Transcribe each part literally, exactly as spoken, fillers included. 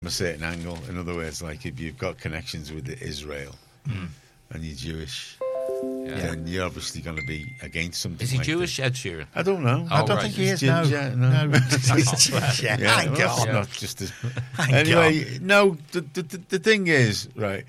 a certain angle. In other words, like if you've got connections with Israel Mm. and you're Jewish, Yeah. then you're obviously going to be against something. Is he like Jewish, this. Ed Sheeran? I don't know. Oh, I don't right. think he is. He's No, ginger, no, no. he's ginger. Yeah, Hang well, that's on. not just as. Hang Anyway, no. The, the the the thing is, right.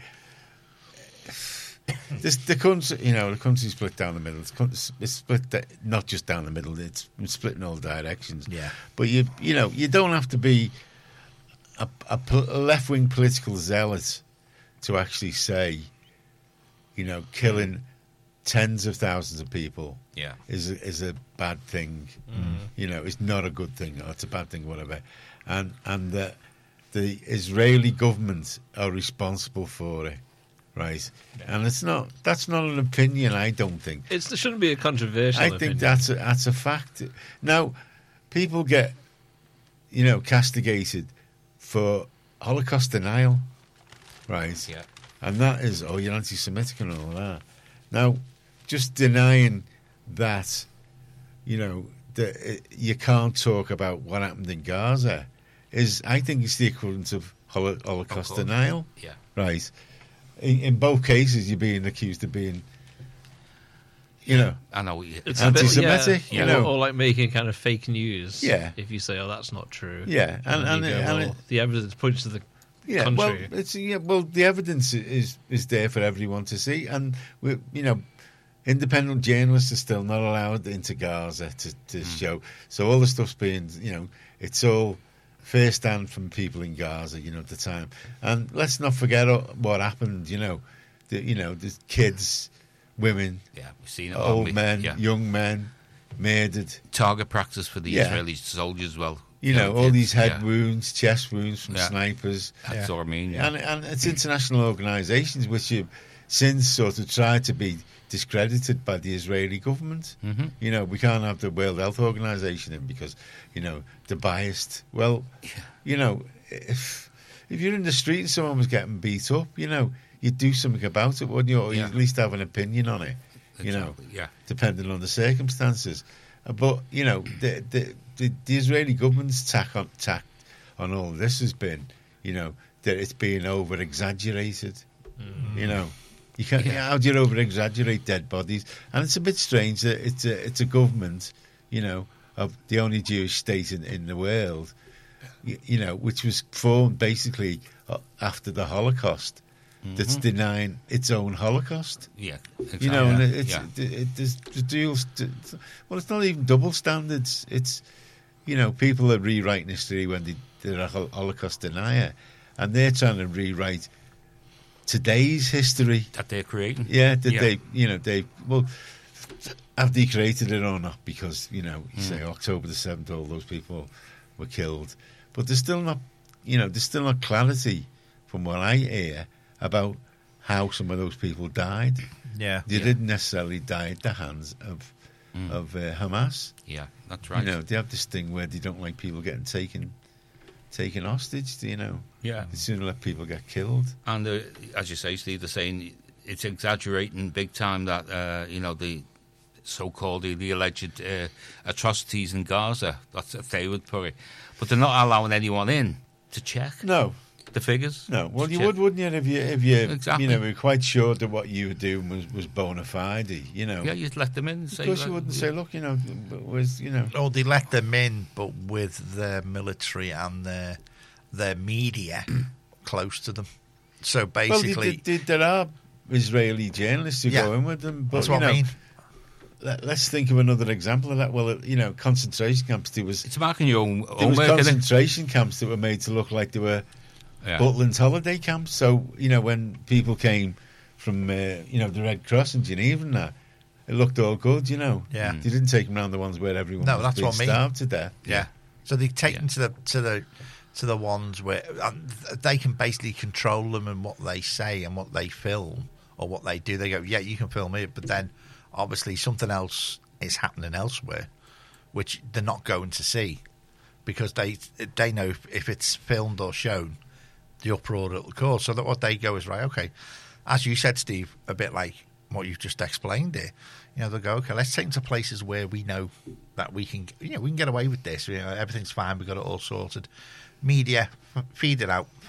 This the country, you know, the country's split down the middle. It's, con- it's split da- not just down the middle. It's split in all directions. Yeah. But you, you know, you don't have to be a, a, pol- a left-wing political zealot to actually say, you know, killing tens of thousands of people Yeah. is a, is a bad thing. You know, it's not a good thing. Or it's a bad thing, whatever. And and the the Israeli government are responsible for it, right? And it's not. That's not an opinion. I don't think. It's, there shouldn't be a controversial I opinion. think that's a, that's a fact. Now, people get, you know, castigated for Holocaust denial, right? Yeah. And that is, oh, you're anti-Semitic and all that. Now, just denying that, you know, that you can't talk about what happened in Gaza is, I think, it's the equivalent of holo- Holocaust Of course. denial, Yeah. right? In, in both cases, you're being accused of being, you know, I know. It's It's a bit- anti-Semitic, yeah, you or, know. or like making kind of fake news. Yeah. If you say, "Oh, that's not true." Yeah, and- then and you it- go, and well, it- the evidence points to the Yeah, country. well, it's yeah, well, the evidence is is there for everyone to see, and we, you know, independent journalists are still not allowed into Gaza to, to show. So all the stuff's being, you know, it's all first hand from people in Gaza, you know, at the time. And let's not forget o- what happened. You know, the, you know, the kids, women, yeah, we've seen it. old haven't we? men, Yeah. young men, murdered. Target practice for the Yeah. Israeli soldiers. Well, You know, all kids, these head yeah. wounds, chest wounds from Yeah. snipers. That's what I mean. Yeah. And, and it's international organisations which have since sort of tried to be discredited by the Israeli government. Mm-hmm. You know, we can't have the World Health Organization in because, you know, they're biased. Well, you know, if if you're in the street and someone was getting beat up, you know, you'd do something about it, wouldn't you? Or Yeah. you'd at least have an opinion on it, you know, Exactly, yeah. depending on the circumstances. Uh, But, you know, the the, the, the Israeli government's tack on, tack on all this has been, you know, that it's being over-exaggerated, you know. You can't, Yeah. How do you over-exaggerate dead bodies? And it's a bit strange that it's a, it's a government, you know, of the only Jewish state in, in the world, you, you know, which was formed basically uh, after the Holocaust, that's denying its own Holocaust. Yeah, exactly. You know, and it, it's yeah. it, it, there's the dual. St- well, it's not even double standards. It's, you know, people are rewriting history when they, they're a hol- Holocaust denier, and they're trying to rewrite today's history. that they're creating. Yeah, that Yeah. they, you know, they well, have they created it or not? Because you know, you say October the seventh, all those people were killed, but there's still not, you know, there's still not clarity from what I hear about how some of those people died. Yeah. They Yeah. didn't necessarily die at the hands of of uh, Hamas. Yeah, that's right. You know, they have this thing where they don't like people getting taken taken hostage. You know, Yeah. they sooner let people get killed. And uh, as you say, Steve, they're saying it's exaggerating big time that uh, you know the so-called the, the alleged uh, atrocities in Gaza. That's if they would put it, but they're not allowing anyone in to check No, the figures. no. Well, To you check. would, wouldn't you, if you if you Exactly. you know were quite sure that what you were doing was, was bona fide. You know, Yeah, you'd let them in. And of say, course you like, wouldn't say, look, you know, was you know. Or they let them in, but with their military and their their media close to them. So basically, well, they, they, they, there are Israeli journalists who Yeah. go in with them. But, that's you what know, I mean. Let, let's think of another example of that. Well, you know, concentration camps. There was It's marking your own, there own was work, isn't it? concentration camps that were made to look like they were Yeah. Butlin's holiday camps. So you know, when people came from uh, you know the Red Cross in Geneva and that, it looked all good. You know, Yeah. they didn't take them around the ones where everyone No, was that's being what I mean. starved to death. Yeah. So they take Yeah. them to the to the to the ones where um, they can basically control them and what they say and what they film or what they do. They go, yeah, you can film it, but then obviously something else is happening elsewhere, which they're not going to see because they they know if, if it's filmed or shown, the uproar it'll cause. So that what they go is right. Okay, as you said, Steve, a bit like what you've just explained there. You know, they'll go, okay, let's take them to places where we know that we can, you know, we can get away with this. You know, everything's fine. We've got it all sorted. Media, f- feed it out,